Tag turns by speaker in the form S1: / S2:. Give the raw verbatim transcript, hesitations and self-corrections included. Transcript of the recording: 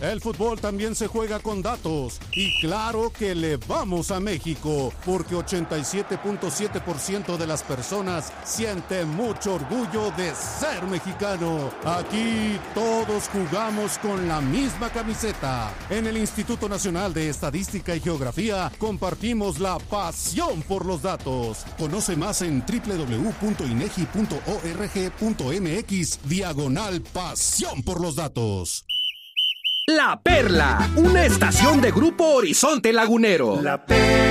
S1: El fútbol también se juega con datos. Y claro que le vamos a México, porque ochenta y siete punto siete por ciento de las personas sienten mucho orgullo de ser mexicano. Aquí todos jugamos con la misma camiseta. En el Instituto Nacional de Estadística y Geografía compartimos la pasión por los datos. Conoce más en doble u doble u doble u punto inegi punto org punto mx diagonal pasión por los datos.
S2: La Perla, una estación de Grupo Horizonte Lagunero.
S3: La Perla.